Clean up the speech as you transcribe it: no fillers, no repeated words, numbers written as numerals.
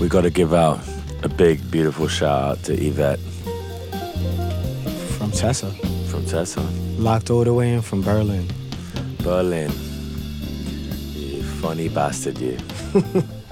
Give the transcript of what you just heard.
We got to give out a big, beautiful shout out to Yvette From Tessa. from Tessa. Locked all the way in from Berlin. Berlin. You funny bastard, you.